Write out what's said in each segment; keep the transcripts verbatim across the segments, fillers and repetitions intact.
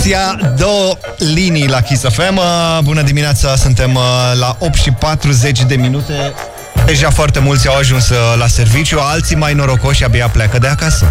Sia, două linii la Kiss F M. Bună dimineața, suntem la opt și patruzeci de minute. Deja foarte mulți au ajuns la serviciu, alții mai norocoși abia pleacă de acasă.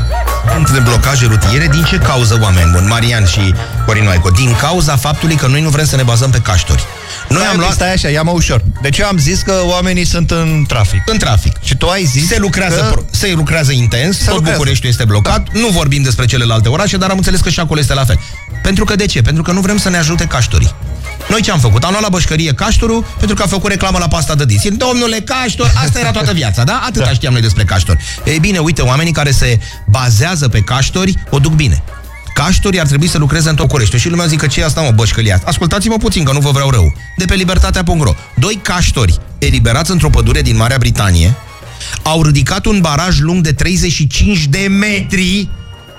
De blocaje rutiere, din ce cauză, oameni buni, Marian și Corin Maico? Din cauza faptului că noi nu vrem să ne bazăm pe caștori. Noi stai, am luat... Stai așa, ia-mă ușor. Deci eu am zis că oamenii sunt în trafic. În trafic. Și tu ai zis se lucrează, că... pro... se lucrează intens, se tot lucrează. Bucureștiul este blocat, da. Nu vorbim despre celelalte orașe, dar am înțeles că și acolo este la fel. Pentru că de ce? Pentru că nu vrem să ne ajute caștorii. Noi ce am făcut? Am luat la bășcărie caștorul pentru că a făcut reclamă la pasta de dis. Domnule caștor, asta era toată viața, da? Atâta da. Știam noi despre caștori. Ei bine, uite, oamenii care se bazează pe caștori o duc bine. Caștorii ar trebui să lucreze în Tocurești. Și lumea zică, ce e asta, mă, bășcălia? Ascultați-mă puțin, că nu vă vreau rău. De pe libertatea punct ro. Doi caștori eliberați într-o pădure din Marea Britanie au ridicat un baraj lung de treizeci și cinci de metri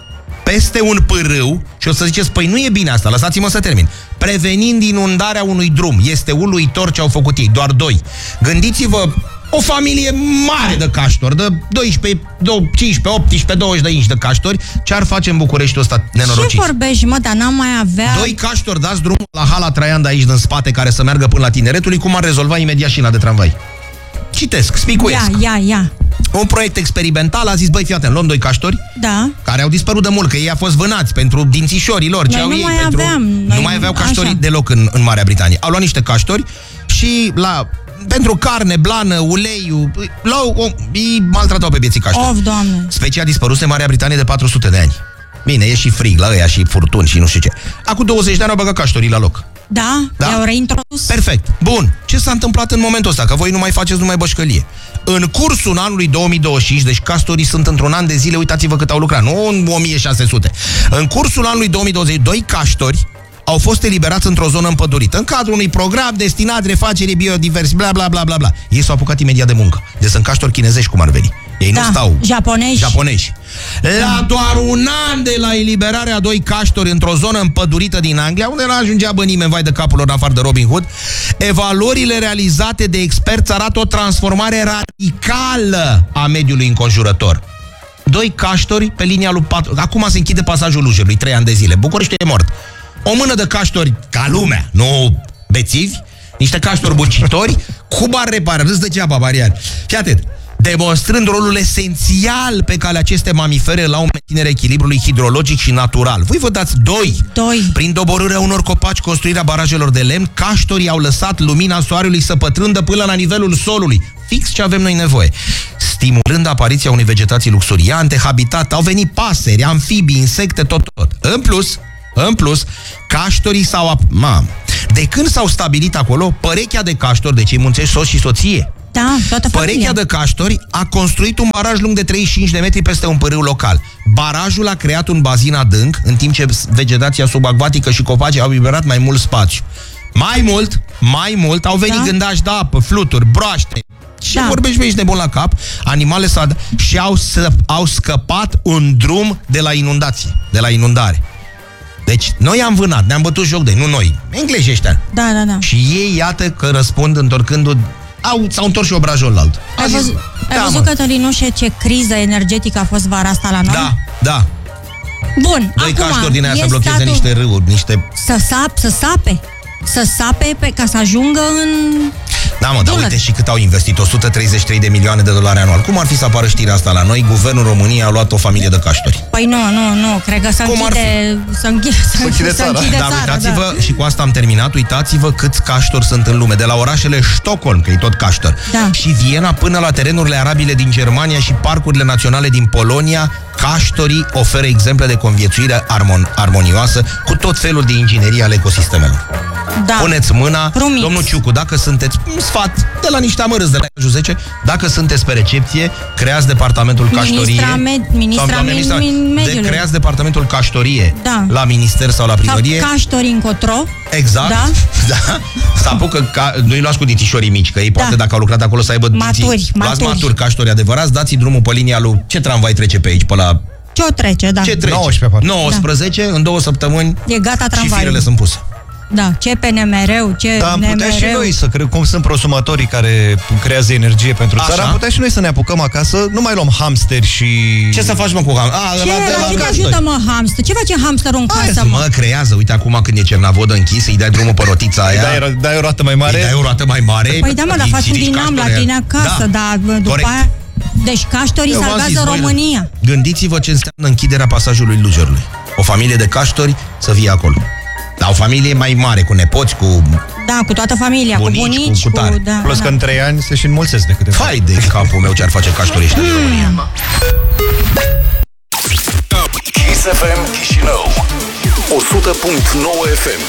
peste un pârâu și o să ziceți, păi nu e bine asta, lăsați-mă să termin. Prevenind inundarea unui drum. Este uluitor ce au făcut ei, doar doi. Gândiți-vă, o familie mare de caștori, de doisprezece, cincisprezece, optsprezece, douăzeci de inci de caștori, ce ar face în Bucureștiul ăsta nenorocit? Ce vorbești, mă, dar n-am mai avea... Doi caștori dați drumul la hala Traian de aici din spate, care să meargă până la Tineretului, cum ar rezolva imediat șina de tramvai. Citesc, spicuiesc. Ia, ia, ia. Un proiect experimental a zis, băi, fii atent, luăm doi caștori, da, care au dispărut de mult, că ei au fost vânați pentru dințișorii lor, ce noi au nu ei, mai pentru... aveam. Nu noi mai aveau caștori așa. deloc în, în Marea Britanie. Au luat niște caștori și la... pentru carne, blană, ulei, l-au, îi maltratau pe bieții caștori. Of, Doamne. Specia dispăruse în Marea Britanie de patru sute de ani. Bine, e și frig la ăia și furtuni și nu știu ce. Acum douăzeci de ani au băgat caștorii la loc. Da? Da? I-au reintrodus? Perfect. Bun. Ce s-a întâmplat în momentul ăsta? Că voi nu mai faceți numai bășcălie. În cursul anului două mii douăzeci și cinci, deci castorii sunt într-un an de zile, uitați-vă cât au lucrat, nu în o mie șase sute. În cursul anului două mii douăzeci, doi caștori au fost eliberați într-o zonă împădurită, în cadrul unui program destinat refacerii biodiversității, bla bla bla bla bla. Ei s-au apucat imediat de muncă. Deci sunt caștori chinezești, cum ar veni. Ei da, nu stau... Japonezi. Japonezi. La doar un an de la eliberarea a doi caștori într-o zonă împădurită din Anglia, unde nu ajungea bă nimeni, vai de capul lor, în afară de Robin Hood, evaluările realizate de experți arată o transformare radicală a mediului înconjurător. Doi caștori pe linia lui patru. Acum se închide pasajul Lujerului, trei ani de zile. București e mort. O mână de caștori ca lumea, nu bețivi, niște caștori bucitori, cum ar repara? Râs degeaba, Marian. Fii atent. Demonstrând rolul esențial pe care aceste mamifere l-au în menținerea echilibrului hidrologic și natural. Voi vă dați doi. Doi. Prin doborârea unor copaci, construirea barajelor de lemn, caștorii au lăsat lumina soarelui să pătrundă până la nivelul solului. Fix ce avem noi nevoie. Stimulând apariția unei vegetații luxuriante, habitat, au venit pasări, amfibii, insecte, tot, tot. În plus, în plus, caștorii s-au... Mam, de când s-au stabilit acolo, părechea de caștori, deci îi muncești soț și soție, da, toată familia. Părechea de caștori a construit un baraj lung de treizeci și cinci de metri peste un pârâu local. Barajul a creat un bazin adânc, în timp ce vegetația subacvatică și copacii au liberat mai mult spațiu. Mai mult, mai mult, au venit da? gândași de apă, fluturi, broaște. Și da. vorbești pe ești nebun la cap, animale s-a și au, au scăpat un drum de la inundație, de la inundare. Deci, noi am vânat, ne-am bătut joc de ei, nu noi, englezii ăștia. Da, da, da. Și ei, iată că răspund întorcându-i. Au, s-au întors și obrajul la alt. Ai văzut, ai da, văzut Cătălinușe, ce criză energetică a fost vara asta la noi? Da, da. Bun, doi acum, caștori din aia să blocheze statul... niște râuri, niște... Să sap, să sape. Să sape pe, ca să ajungă în... Da, mă, dar uite și cât au investit, o sută treizeci și trei de milioane de dolari anual. Cum ar fi să apară știrea asta la noi? Guvernul României a luat o familie de caștori. Păi nu, nu, nu, cred că să închide, să închide, să închide țara. Să închide da, țara, uitați-vă, da. Și cu asta am terminat, uitați-vă câți caștori sunt în lume. De la orașele Stockholm, că e tot caștor, da. și Viena, până la terenurile arabile din Germania și parcurile naționale din Polonia, caștorii oferă exemple de conviețuire armon- armonioasă cu tot felul de inginerie ale ecosistemelor. Da. Puneți mâna, Promit. Domnul Ciucu, dacă sunteți, un sfat de la niște amărâți de la zece, dacă sunteți pe recepție, creați departamentul caștorie. Ministra, med, ministra, sau, ministra mediului. De, creați departamentul caștorie, da. La minister sau la primărie. Sau caștorii încotro. Exact. Da. Da. Să apucă, ca, nu-i luați cu dintișorii mici, că ei poate, da. Dacă au lucrat acolo, să aibă maturi, dinții. maturi. Luați maturi, caștori adevărați, dați drumul pe linia lui. Ce tramvai trece pe aici, pe la... Ce o trece, da. Ce trece? nouăsprezece, nouăsprezece, da. În două săptămâni. E gata tramvaiul. Și firele sunt puse. Da, ce P N M R-ul, ce Da, am N M R-ul. putea și noi să cre- cum sunt prosumatorii care creează energie pentru Așa. țară, am putea și noi să ne apucăm acasă, nu mai luăm hamsteri și... Ce să faci, mă, cu ham? A, Ce, la ce te ajută, mă, hamster? Ce face hamsterul în Hai, casă, mă, mă? creează. Uite, acum când e cernavodă închis, îi dai drumul pe rotița aia. Dai, ro- dai o roată mai mare? Îi dai o roată mai mare. Păi da, mă, dar îi faci un ridici dinam la caștorii. tine acasă, Da. dar după Corect. aia... Deci caștorii Eu v-am salvează zis, voi, România. Gândiți-vă ce înseamnă închiderea pasajului Lugerului. O familie de caștori să fie acolo. Dar o familie mai mare, cu nepoți, cu... Da, cu toată familia, Bunici, cu bunici, cu cu... cutare. da, Plus da. că în trei ani se și înmulțesc de câteva. Fai de capul meu ce ar face caștorii ăștia din România. Kiss F M Chișinău o sută punct nouă F M.